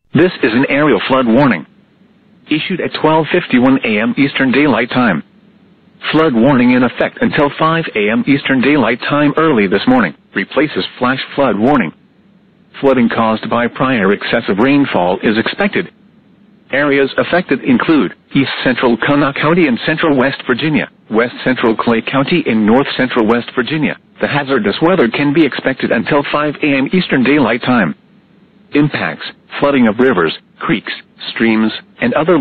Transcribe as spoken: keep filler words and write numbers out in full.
This is an aerial flood warning issued at twelve fifty-one a m Eastern Daylight Time. Flood warning in effect until five a m Eastern Daylight Time early this morning replaces flash flood warning. Flooding caused by prior excessive rainfall is expected. Areas affected include East Central Kanawha County in Central West Virginia, West Central Clay County in North Central West Virginia. The hazardous weather can be expected until five a m Eastern Daylight Time. Impacts: flooding of rivers, creeks, streams, and other